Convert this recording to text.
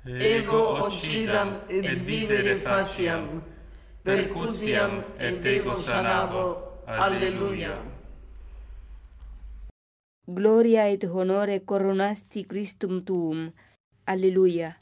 ego occidam et vivere faciam, percutiam et ego sanabo. Alleluia. Gloria et honore coronasti Christum tuum. Alleluia.